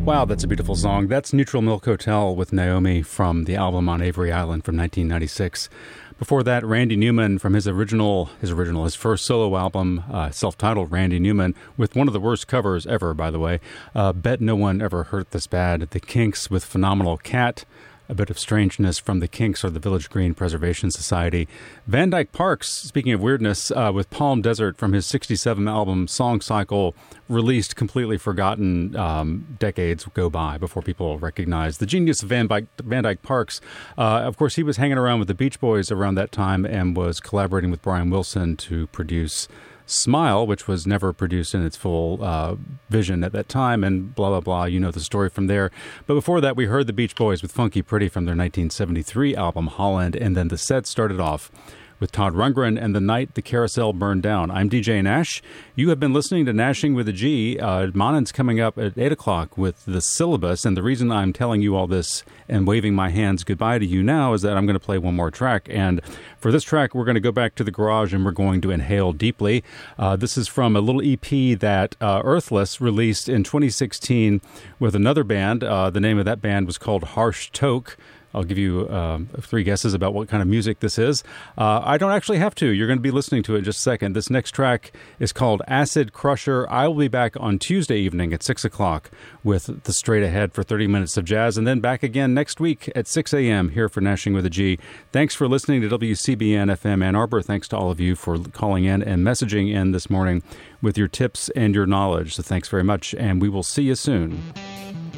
Wow, that's a beautiful song. That's Neutral Milk Hotel with Naomi from the album On Avery Island from 1996. Before that, Randy Newman from his first solo album, self-titled Randy Newman, with one of the worst covers ever, by the way. Bet No One Ever Hurt This Bad. The Kinks with Phenomenal Cat. A bit of strangeness from the Kinks or the Village Green Preservation Society. Van Dyke Parks, speaking of weirdness, with Palm Desert from his 67 album Song Cycle, released completely forgotten decades go by before people recognize the genius of Van Dyke Parks. Of course, he was hanging around with the Beach Boys around that time and was collaborating with Brian Wilson to produce Smile, which was never produced in its full vision at that time, and blah, blah, blah. You know the story from there. But before that, we heard the Beach Boys with Funky Pretty from their 1973 album, Holland, and then the set started off with Todd Rundgren and The Night the Carousel Burned Down. I'm DJ Nash. You have been listening to Nashing with a G. Monan's coming up at 8 o'clock with the syllabus, and the reason I'm telling you all this and waving my hands goodbye to you now is that I'm going to play one more track, and for this track, we're going to go back to the garage and we're going to inhale deeply. This is from a little EP that Earthless released in 2016 with another band. The name of that band was called Harsh Toke. I'll give you 3 guesses about what kind of music this is. I don't actually have to. You're going to be listening to it in just a second. This next track is called Acid Crusher. I will be back on Tuesday evening at 6 o'clock with the Straight Ahead for 30 minutes of jazz, and then back again next week at 6 a.m. here for Nashing with a G. Thanks for listening to WCBN FM Ann Arbor. Thanks to all of you for calling in and messaging in this morning with your tips and your knowledge. So thanks very much, and we will see you soon.